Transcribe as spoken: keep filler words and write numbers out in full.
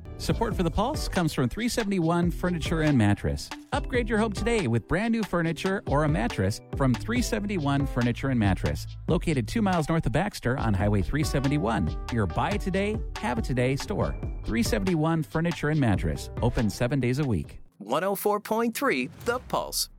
Support for The Pulse comes from three seventy-one Furniture and Mattress. Upgrade your home today with brand new furniture or a mattress from three seventy-one Furniture and Mattress. Located two miles north of Baxter on Highway three seventy-one. Your buy it today, have it today store. three seventy-one Furniture and Mattress. Open seven days a week. one oh four point three The Pulse.